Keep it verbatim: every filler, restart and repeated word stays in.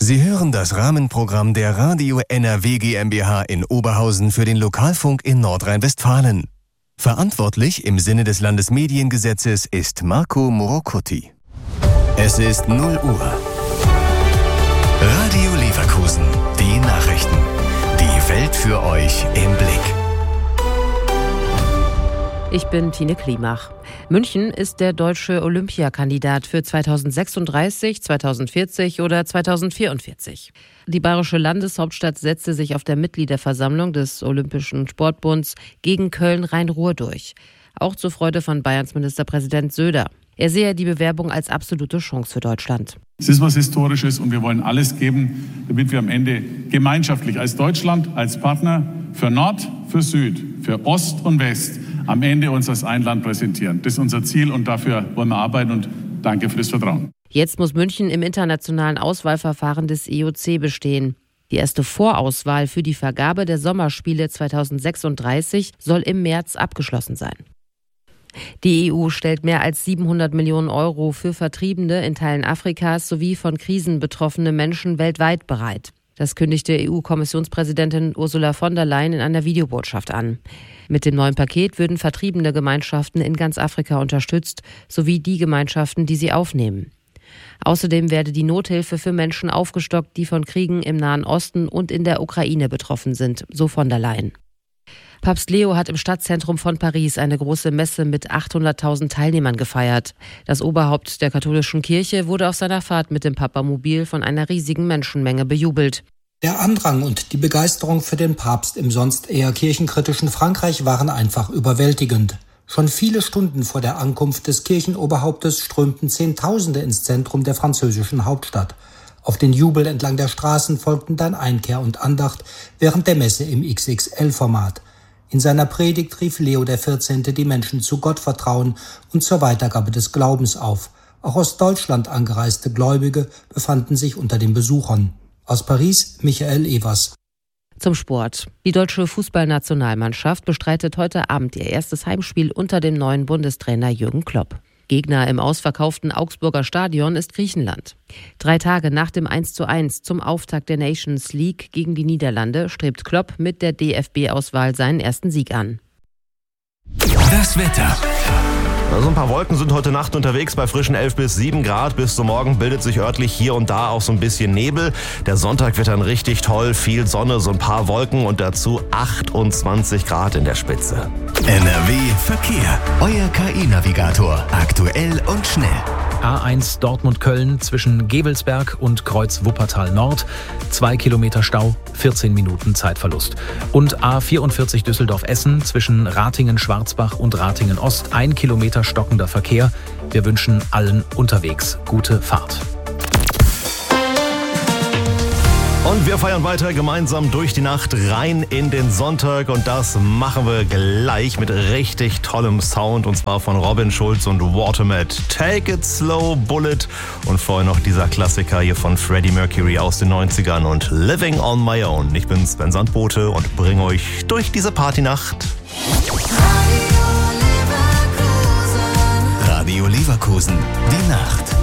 Sie hören das Rahmenprogramm der Radio N R W GmbH in Oberhausen für den Lokalfunk in Nordrhein-Westfalen. Verantwortlich im Sinne des Landesmediengesetzes ist Marco Morocuti. Es ist null Uhr. Radio Leverkusen, die Nachrichten. Die Welt für euch im Blick. Ich bin Tine Klimach. München ist der deutsche Olympiakandidat für zweitausendsechsunddreißig, zweitausendvierzig oder zweitausendvierundvierzig. Die bayerische Landeshauptstadt setzte sich auf der Mitgliederversammlung des Olympischen Sportbunds gegen Köln-Rhein-Ruhr durch. Auch zur Freude von Bayerns Ministerpräsident Söder. Er sehe die Bewerbung als absolute Chance für Deutschland. Es ist was Historisches und wir wollen alles geben, damit wir am Ende gemeinschaftlich als Deutschland, als Partner für Nord, für Süd, für Ost und West am Ende uns als ein Land präsentieren. Das ist unser Ziel und dafür wollen wir arbeiten und danke für das Vertrauen. Jetzt muss München im internationalen Auswahlverfahren des I O C bestehen. Die erste Vorauswahl für die Vergabe der Sommerspiele zweitausendsechsunddreißig soll im März abgeschlossen sein. Die E U stellt mehr als siebenhundert Millionen Euro für Vertriebene in Teilen Afrikas sowie von Krisen betroffene Menschen weltweit bereit. Das kündigte E U-Kommissionspräsidentin Ursula von der Leyen in einer Videobotschaft an. Mit dem neuen Paket würden vertriebene Gemeinschaften in ganz Afrika unterstützt, sowie die Gemeinschaften, die sie aufnehmen. Außerdem werde die Nothilfe für Menschen aufgestockt, die von Kriegen im Nahen Osten und in der Ukraine betroffen sind, so von der Leyen. Papst Leo hat im Stadtzentrum von Paris eine große Messe mit achthunderttausend Teilnehmern gefeiert. Das Oberhaupt der katholischen Kirche wurde auf seiner Fahrt mit dem Papamobil von einer riesigen Menschenmenge bejubelt. Der Andrang und die Begeisterung für den Papst im sonst eher kirchenkritischen Frankreich waren einfach überwältigend. Schon viele Stunden vor der Ankunft des Kirchenoberhauptes strömten Zehntausende ins Zentrum der französischen Hauptstadt. Auf den Jubel entlang der Straßen folgten dann Einkehr und Andacht während der Messe im X X L-Format. In seiner Predigt rief Leo der vierzehnte die Menschen zu Gottvertrauen und zur Weitergabe des Glaubens auf. Auch aus Deutschland angereiste Gläubige befanden sich unter den Besuchern. Aus Paris, Michael Evers. Zum Sport. Die deutsche Fußballnationalmannschaft bestreitet heute Abend ihr erstes Heimspiel unter dem neuen Bundestrainer Jürgen Klopp. Gegner im ausverkauften Augsburger Stadion ist Griechenland. Drei Tage nach dem eins zu eins zum Auftakt der Nations League gegen die Niederlande strebt Klopp mit der D F B-Auswahl seinen ersten Sieg an. Das Wetter. Also ein paar Wolken sind heute Nacht unterwegs bei frischen elf bis sieben Grad. Bis zum Morgen bildet sich örtlich hier und da auch so ein bisschen Nebel. Der Sonntag wird dann richtig toll, viel Sonne, so ein paar Wolken und dazu achtundzwanzig Grad in der Spitze. N R W Verkehr. Euer K I-Navigator. Aktuell und schnell. A eins Dortmund-Köln zwischen Gevelsberg und Kreuz Wuppertal Nord. Zwei Kilometer Stau, vierzehn Minuten Zeitverlust. Und A vierundvierzig Düsseldorf-Essen zwischen Ratingen-Schwarzbach und Ratingen-Ost. Ein Kilometer stockender Verkehr. Wir wünschen allen unterwegs gute Fahrt. Und wir feiern weiter gemeinsam durch die Nacht rein in den Sonntag. Und das machen wir gleich mit richtig tollem Sound. Und zwar von Robin Schulz und Watermat. Take it slow, Bullet. Und vorher noch dieser Klassiker hier von Freddie Mercury aus den neunzigern und Living on my own. Ich bin Sven Sandbote und bringe euch durch diese Partynacht. Radio Leverkusen. Die Nacht.